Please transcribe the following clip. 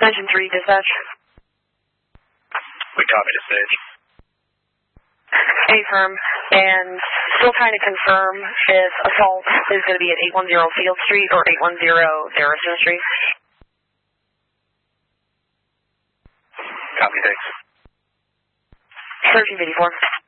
Engine 3, dispatch. We copy to stage. Affirm. And still trying to confirm if assault is going to be at 810 Field Street or 810 Darrison Street. Copy, thanks. 1354.